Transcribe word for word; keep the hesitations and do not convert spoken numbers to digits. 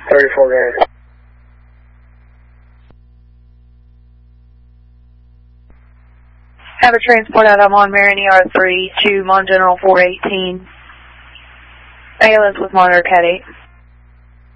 thirty-four guys. Have a transport out. I'm on Marion E R three to Mon General four eighteen. A L S with monitor Cat eight.